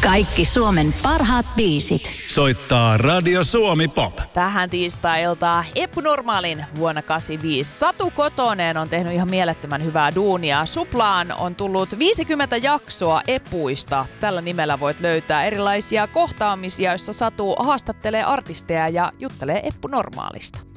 Kaikki Suomen parhaat biisit. Soittaa Radio Suomi Pop. Tähän tiistai-iltaan Eppu Normaalin vuonna 85. Satu Kotonen on tehnyt ihan mielettömän hyvää duunia. Suplaan on tullut 50 jaksoa Epuista. Tällä nimellä voit löytää erilaisia kohtaamisia, joissa Satu haastattelee artisteja ja juttelee Eppu Normaalista.